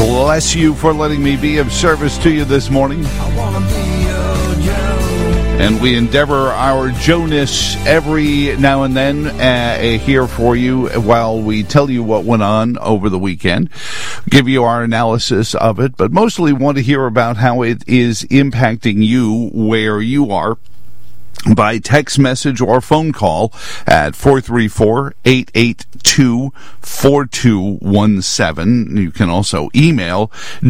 bless you for letting me be of service to you this morning. And we endeavor our Joe-ness every now and then here for you while we tell you what went on over the weekend, give you our analysis of it, but mostly want to hear about how it is impacting you where you are by text message or phone call at 434-882-4217. You can also email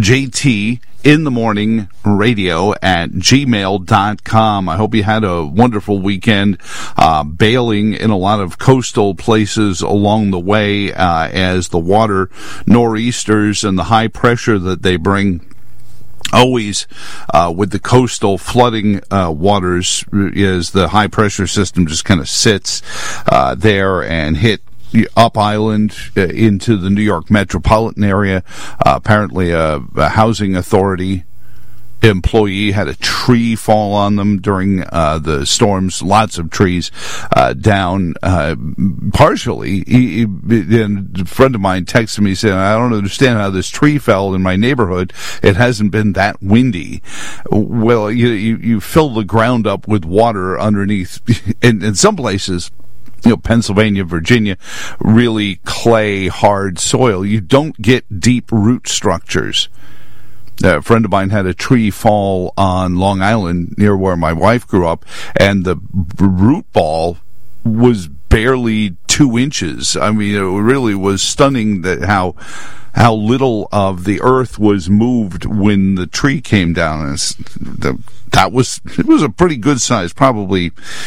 jtinthemorningradio@gmail.com. I hope you had a wonderful weekend bailing in a lot of coastal places along the way as the water nor'easters and the high pressure that they bring always with the coastal flooding waters as the high pressure system just kind of sits there and hit up island into the New York metropolitan area. Apparently a housing authority employee had a tree fall on them during the storms. Lots of trees down partially. And a friend of mine texted me saying, I don't understand how this tree fell in my neighborhood. It hasn't been that windy. Well, you fill the ground up with water underneath. In some places, Pennsylvania, Virginia, really clay, hard soil. You don't get deep root structures. A friend of mine had a tree fall on Long Island near where my wife grew up, and the root ball was barely 2 inches. I mean, it really was stunning that how little of the earth was moved when the tree came down. It was a pretty good size, probably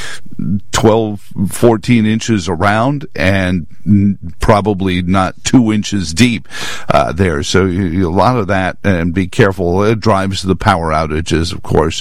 12, 14 inches around and probably not 2 inches deep there. So a lot of that, and be careful. It drives the power outages, of course,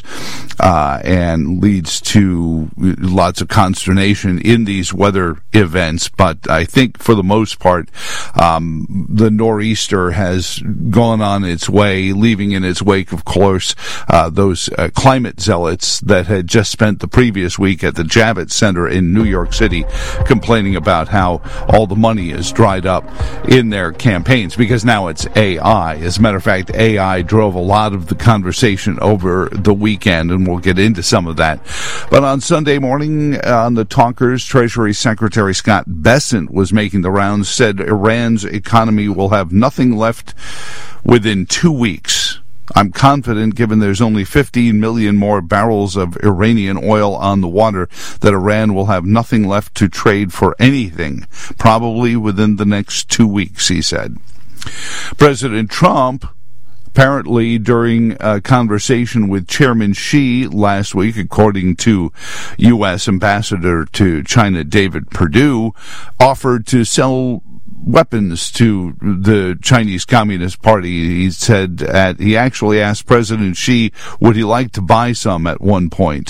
and leads to lots of consternation in these weather events. But I think for the most part, the nor'easter has gone on its way, leaving in its wake, of course, those climate zealots that had just spent the previous week at the Javits Center in New York City complaining about how all the money is dried up in their campaigns because now it's AI. As a matter of fact, AI drove a lot of the conversation over the weekend, and we'll get into some of that. But on Sunday morning on the Talkers, Treasury Secretary Scott Bessent was making the rounds, said Iran's economy will have nothing left within 2 weeks. I'm confident, given there's only 15 million more barrels of Iranian oil on the water, that Iran will have nothing left to trade for anything, probably within the next 2 weeks, he said. President Trump, apparently during a conversation with Chairman Xi last week, according to U.S. Ambassador to China David Perdue, offered to sell weapons to the Chinese Communist Party. He said he actually asked President Xi, would he like to buy some at one point.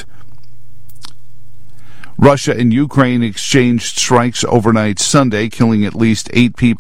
Russia and Ukraine exchanged strikes overnight Sunday, killing at least 8 people.